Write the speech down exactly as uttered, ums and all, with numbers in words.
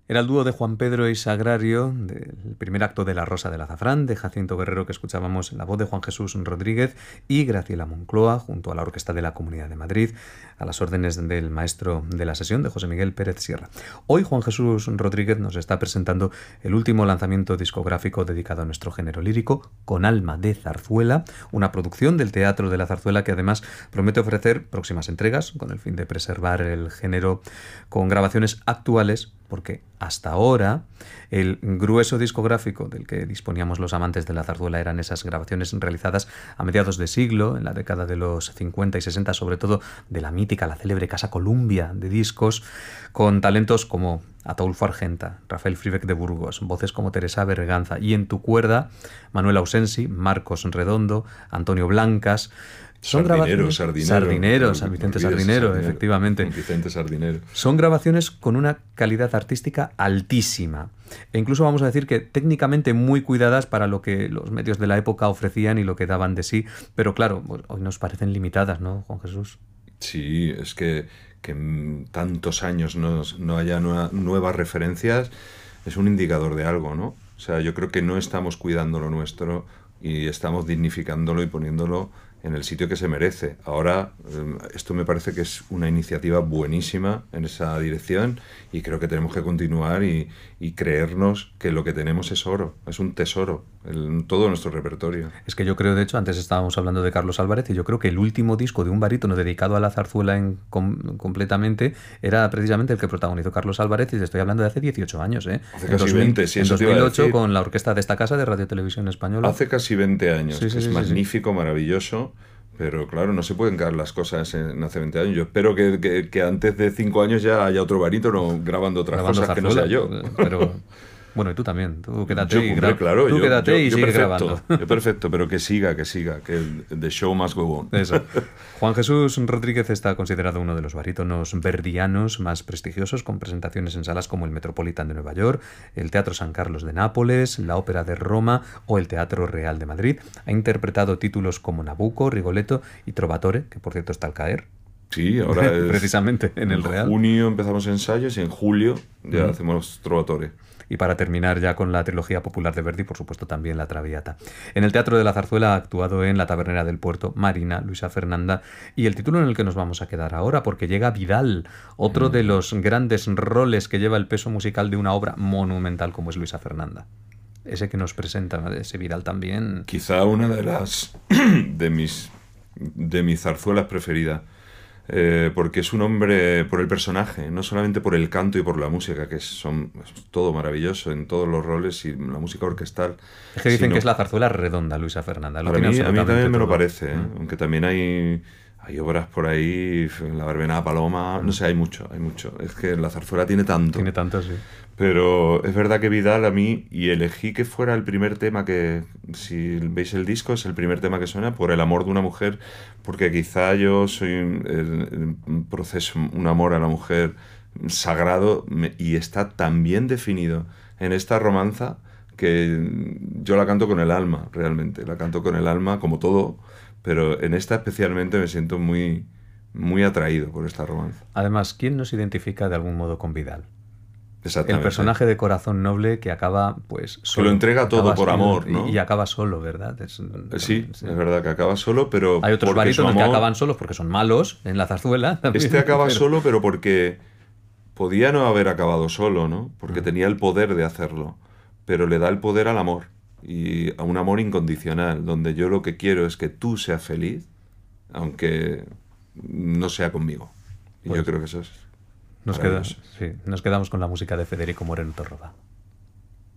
Era el dúo de Juan Pedro y Sagrario, del primer acto de La Rosa del Azafrán, de Jacinto Guerrero, que escuchábamos en la voz de Juan Jesús Rodríguez, y Graciela Moncloa, junto a la Orquesta de la Comunidad de Madrid, a las órdenes del maestro de la sesión, de José Miguel Pérez Sierra. Hoy Juan Jesús Rodríguez nos está presentando el último lanzamiento discográfico dedicado a nuestro género lírico, Con alma de zarzuela, una producción del Teatro de la Zarzuela que además promete ofrecer próximas entregas con el fin de preservar el género con grabaciones actuales, porque hasta ahora el grueso discográfico del que disponíamos los amantes de la zarzuela eran esas grabaciones realizadas a mediados de siglo, en la década de los cincuenta y sesenta, sobre todo de la mítica, la célebre Casa Columbia de discos, con talentos como Ataulfo Argenta, Rafael Fribeck de Burgos, voces como Teresa Berganza, y en tu cuerda Manuel Ausensi, Marcos Redondo, Antonio Blancas. Son Sardinero, Sardinero, Sardinero, San Vicente Sardinero, Sardinero, efectivamente. Vicente Sardinero. Son grabaciones con una calidad artística altísima. E incluso vamos a decir que técnicamente muy cuidadas para lo que los medios de la época ofrecían y lo que daban de sí. Pero claro, pues hoy nos parecen limitadas, ¿no, Juan Jesús? Sí, es que, que en tantos años no, no haya nueva, nuevas referencias es un indicador de algo, ¿no? O sea, yo creo que no estamos cuidando lo nuestro y estamos dignificándolo y poniéndolo en el sitio que se merece. Ahora, esto me parece que es una iniciativa buenísima en esa dirección y creo que tenemos que continuar y, y creernos que lo que tenemos es oro, es un tesoro, el, todo nuestro repertorio. Es que yo creo, de hecho, antes estábamos hablando de Carlos Álvarez y yo creo que el último disco de un barítono dedicado a la zarzuela en, com, completamente era precisamente el que protagonizó Carlos Álvarez, y te estoy hablando de hace dieciocho años, ¿eh? Hace casi veinte, sí, en eso dos mil ocho, te iba a decir. Con la orquesta de esta casa de Radio Televisión Española. Hace casi veinte años, sí, sí, que es sí, magnífico, sí. Maravilloso. Pero claro, no se pueden caer las cosas en hace veinte años. Yo espero que, que, que antes de cinco años ya haya otro barítono grabando otras grabando cosas zarzuela, que no sea yo. Pero bueno, y tú también. Tú quédate yo, y, hombre, gra claro, tú yo, quédate yo, y yo sigue perfecto, grabando. Yo perfecto, pero que siga, que siga, que el the show must go on. Eso. Juan Jesús Rodríguez está considerado uno de los barítonos verdianos más prestigiosos, con presentaciones en salas como el Metropolitan de Nueva York, el Teatro San Carlos de Nápoles, la Ópera de Roma o el Teatro Real de Madrid. Ha interpretado títulos como Nabucco, Rigoletto y Trovatore, que por cierto está al caer. Sí, ahora es... precisamente en el Real. En junio empezamos ensayos y en julio ya mm. hacemos Trovatore. Y para terminar ya con la trilogía popular de Verdi, por supuesto también La Traviata. En el Teatro de la Zarzuela ha actuado en La Tabernera del Puerto, Marina, Luisa Fernanda y el título en el que nos vamos a quedar ahora, porque llega Vidal, otro mm. de los grandes roles que lleva el peso musical de una obra monumental como es Luisa Fernanda. Ese que nos presenta, ese Vidal también. Quizá una de las de mis, de mis zarzuelas preferidas. Eh, porque es un hombre por el personaje, no solamente por el canto y por la música, que son es todo maravilloso en todos los roles y la música orquestal. Es que dicen sino... que es la zarzuela redonda, Luisa Fernanda. Lo Para mí, a mí también me lo parece, ¿eh? Mm. Aunque también hay, hay obras por ahí, La Verbenada Paloma, Mm. no sé, hay mucho, hay mucho. Es que la zarzuela tiene tanto. Tiene tanto, sí. Pero es verdad que Vidal a mí, y elegí que fuera el primer tema que, si veis el disco, es el primer tema que suena, por el amor de una mujer, porque quizá yo soy un, un proceso, un amor a la mujer sagrado, me, y está tan bien definido en esta romanza que yo la canto con el alma, realmente, la canto con el alma como todo, pero en esta especialmente me siento muy, muy atraído por esta romanza. Además, ¿quién nos identifica de algún modo con Vidal? El personaje de corazón noble que acaba, pues, solo. Que lo entrega todo por solo, amor, ¿no? Y, y acaba solo, ¿verdad? Es, sí, sí, es verdad que acaba solo, pero... Hay otros barítonos amor... que acaban solos porque son malos en la zarzuela. También, este acaba pero... solo, pero porque podía no haber acabado solo, ¿no? Porque uh-huh. tenía el poder de hacerlo, pero le da el poder al amor, y a un amor incondicional, donde yo lo que quiero es que tú seas feliz, aunque no sea conmigo. Y pues... yo creo que eso es... Nos, queda, sí, nos quedamos con la música de Federico Moreno Torroba.